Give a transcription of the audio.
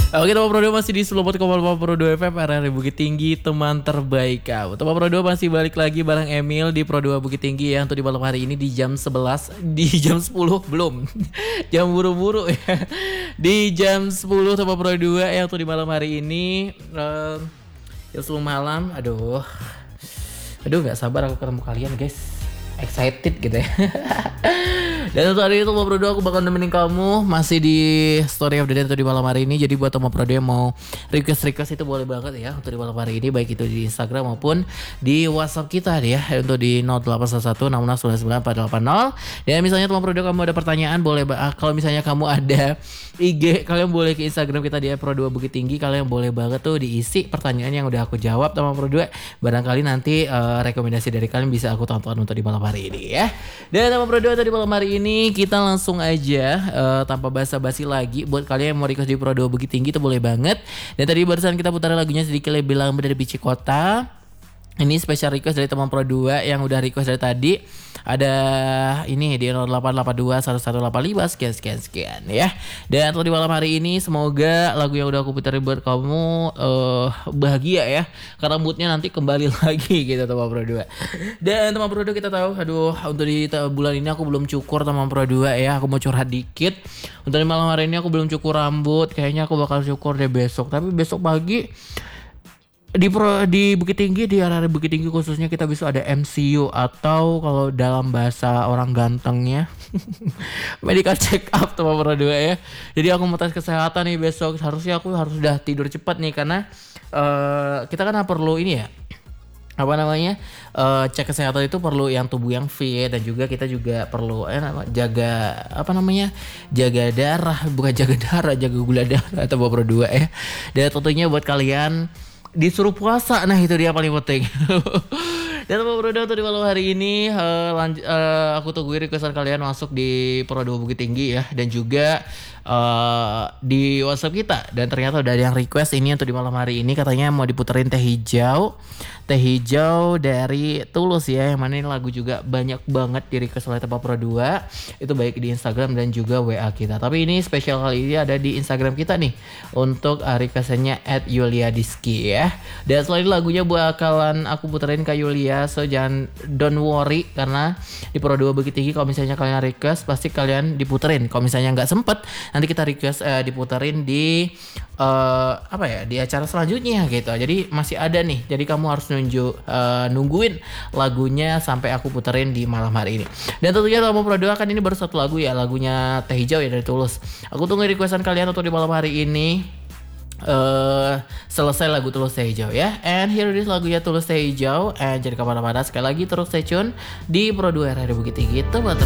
Oke, teman Pro 2 masih di Slowpod Kompas Pro 2 FM RRI Bukit Tinggi, teman terbaik kamu. Teman Pro 2 masih balik lagi bareng Emil di Pro 2 Bukit Tinggi ya. Untuk di malam hari ini di jam 11, di jam 10 belum. Jam buru-buru ya. Di jam 10 teman Pro 2 ya, untuk di malam hari ini jam 10 malam. Aduh nggak sabar aku ketemu kalian guys. Excited gitu ya. Dan untuk hari itu Teman Pro 2 aku bakal nemenin kamu masih di Story of the Day untuk di malam hari ini. Jadi buat Teman Pro 2 yang mau request itu boleh banget ya untuk di malam hari ini, baik itu di Instagram maupun di WhatsApp kita ya, untuk di 0811 Dan misalnya Teman Pro 2 kamu ada pertanyaan boleh, kalau misalnya kamu ada IG, kalian boleh ke Instagram kita di Pro 2 Bukit Tinggi. Kalian boleh banget tuh diisi pertanyaan yang udah aku jawab Teman Pro 2. Barangkali nanti rekomendasi dari kalian bisa aku tonton untuk di malam hari ini ya. Dan Teman Pro 2 untuk di malam hari ini kita langsung aja tanpa basa-basi lagi. Buat kalian yang mau request di Pro 2 Bukit Tinggi itu boleh banget. Dan tadi barusan kita putar lagunya sedikit lebih lambat dari Bici Kota. Ini special request dari Teman Pro 2 yang udah request dari tadi. Ada ini di 08821185 sekian ya. Dan untuk di malam hari ini semoga lagu yang udah aku putar buat kamu bahagia ya. Karena moodnya nanti kembali lagi gitu Teman Pro 2. Dan Teman Pro 2 kita tahu, untuk di bulan ini aku belum cukur Teman Pro 2 ya. Aku mau curhat dikit. Untuk di malam hari ini aku belum cukur rambut. Kayaknya aku bakal cukur deh besok. Tapi besok pagi di Bukit Tinggi, di area Bukit Tinggi khususnya, kita bisa ada MCU atau kalau dalam bahasa orang gantengnya medical check up Teman Pro 2 ya. Jadi aku mau tes kesehatan nih besok. Harusnya aku harus udah tidur cepat nih karena kita kan perlu ini ya, cek kesehatan itu perlu yang tubuh yang fit, dan juga kita juga perlu jaga jaga darah, bukan jaga darah, jaga gula darah Teman Pro 2 ya. Dan tentunya buat kalian disuruh puasa, nah itu dia paling penting. Dan Teman Pro 2 untuk di malam hari ini aku tungguin requestan kalian masuk di Pro 2 Bukit Tinggi ya, dan juga di WhatsApp kita. Dan ternyata udah ada yang request ini untuk di malam hari ini, katanya mau diputerin Teh Hijau dari Tulus ya, yang mana ini lagu juga banyak banget di request oleh Teman Pro 2. Itu baik di Instagram dan juga WA kita. Tapi ini spesial kali ini ada di Instagram kita nih untuk requestannya @yuliadiski ya. Dan selain lagunya bakalan aku puterin ke Yulia, so don't worry, karena di Pro 2 Bukit Tinggi kalau misalnya kalian request pasti kalian diputerin. Kalau misalnya nggak sempet, nanti kita request diputerin di di acara selanjutnya gitu. Jadi masih ada nih. Jadi kamu harus nungguin lagunya sampai aku puterin di malam hari ini. Dan tentunya Teman Pro 2 kan ini baru satu lagu ya, lagunya Teh Hijau ya dari Tulus. Aku tunggu requestan kalian untuk di malam hari ini. Selesai lagu Tulus Teh Hijau ya. And here it is lagunya Tulus Teh Hijau. And jadi kemana-mana, sekali lagi terus stay tune di Pro 2 RRI Bukit Tinggi, teman